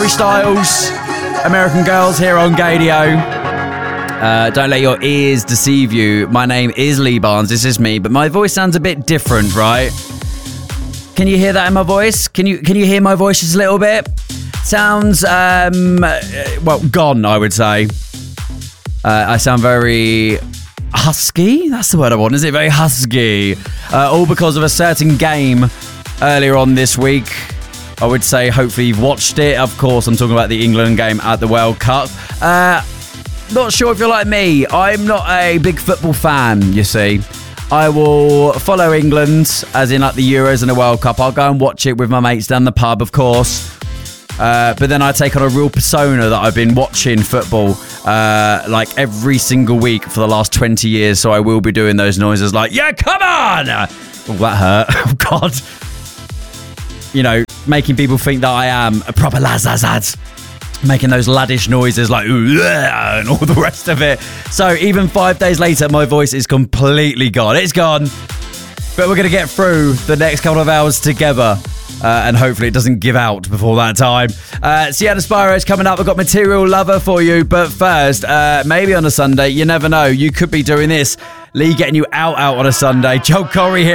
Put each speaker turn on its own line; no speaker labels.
Harry Styles, American Girls here on Gadio. Don't let your ears deceive you. My name is Lee Barnes. This is me, but my voice sounds a bit different, right? Can you hear that in my voice? Can you hear my voice just a little bit? Sounds gone, I would say. I sound very husky. That's the word I want. Is it very husky? All because of a certain game earlier on this week. I would say hopefully you've watched it. Of course, I'm talking about the England game at the World Cup. Not sure if you're like me. I'm not a big football fan, you see. I will follow England, as in like the Euros and the World Cup. I'll go and watch it with my mates down the pub, of course. But then I take on a real persona that I've been watching football like every single week for the last 20 years. So I will be doing those noises like, yeah, come on! Oh, that hurt. Oh, God. You know, making people think that I am a proper lads. Making those laddish noises like and all the rest of it. So even 5 days later, my voice is completely gone. It's gone. But we're going to get through the next couple of hours together. And hopefully it doesn't give out before that time. Sienna Spiro's coming up. I've got Material Lover for you. But first, maybe on a Sunday, you never know. You could be doing this. Lee getting you out on a Sunday. Joel Corey here.